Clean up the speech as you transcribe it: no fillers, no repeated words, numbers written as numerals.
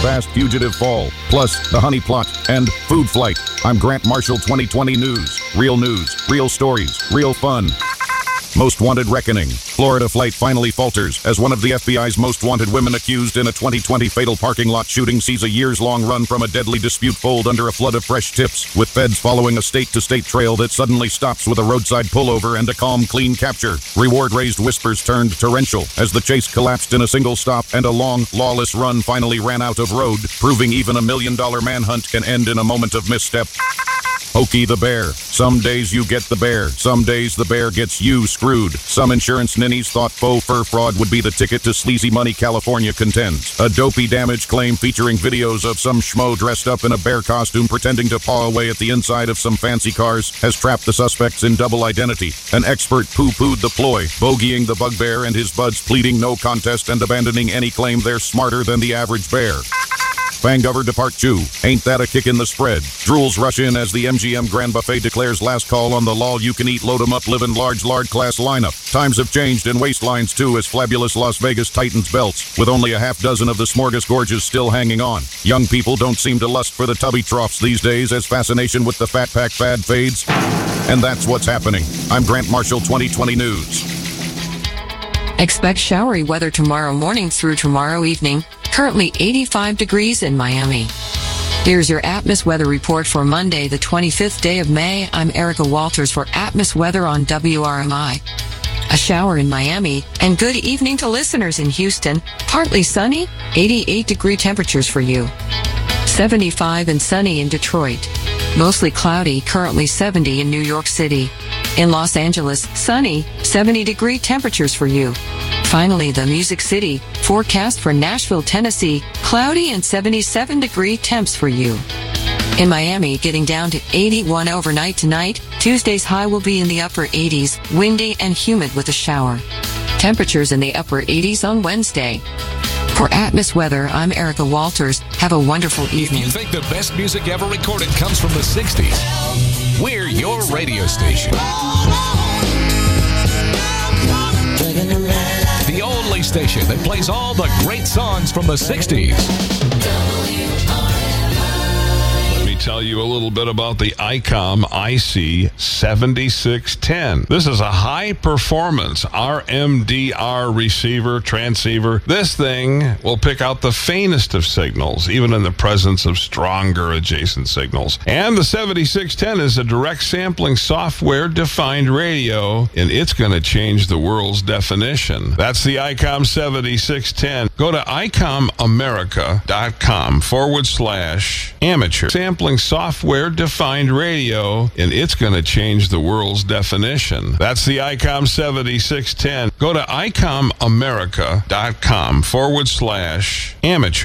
fast fugitive fall, plus the honey plot and food flight. I'm Grant Marshall 2020 News, real stories, real fun. Most Wanted Reckoning. Florida flight finally falters as one of the FBI's most wanted women accused in a 2020 fatal parking lot shooting sees a years-long run from a deadly dispute fold under a flood of fresh tips, with feds following a state-to-state trail that suddenly stops with a roadside pullover and a calm, clean capture. Reward-raised whispers turned torrential as the chase collapsed in a single stop and a long, lawless run finally ran out of road, proving even $1 million manhunt can end in a moment of misstep. Hokey the Bear. Some days you get the bear. Some days the bear gets you screwed. Some insurance ninnies thought faux fur fraud would be the ticket to sleazy money California contends. A dopey damage claim featuring videos of some schmo dressed up in a bear costume pretending to paw away at the inside of some fancy cars has trapped the suspects in double identity. An expert poo-pooed the ploy, bogeying the bugbear and his buds pleading no contest and abandoning any claim they're smarter than the average bear. Fangover Depart Chew. Ain't that a kick in the spread? Drools rush in as the MGM Grand Buffet declares last call on the all-you-can-eat, load-em-up, livin' large class lineup. Times have changed and waistlines too as flabulous Las Vegas tightens belts, with only a half dozen of the smorgasgorges still hanging on. Young people don't seem to lust for the tubby troughs these days as fascination with the fat pack fad fades. And that's what's happening. I'm Grant Marshall, 2020 News. Expect showery weather tomorrow morning through tomorrow evening. Currently 85 degrees in Miami. Here's your Atmos weather report for Monday, the 25th day of May. I'm Erica Walters for Atmos weather on WRMI. A shower in Miami, and good evening to listeners in Houston. Partly sunny, 88-degree temperatures for you. 75 and sunny in Detroit. Mostly cloudy, currently 70 in New York City. In Los Angeles, sunny, 70-degree temperatures for you. Finally, the Music City, forecast for Nashville, Tennessee, cloudy and 77-degree temps for you. In Miami, getting down to 81 overnight tonight. Tuesday's high will be in the upper 80s, windy and humid with a shower. Temperatures in the upper 80s on Wednesday. For Atmos Weather, I'm Erica Walters. Have a wonderful evening. If you think the best music ever recorded comes from the 60s, we're your radio station. The only station that plays all the great songs from the 60s. Tell you a little bit about the ICOM IC7610. This is a high-performance RMDR receiver, transceiver. This thing will pick out the faintest of signals, even in the presence of stronger adjacent signals. And the 7610 is a direct sampling software-defined radio, and it's going to change the world's definition. That's the ICOM 7610. Go to icomamerica.com/amateur. Sampling software-defined radio, and it's going to change the world's definition. That's the ICOM 7610. Go to icomamerica.com/amateur.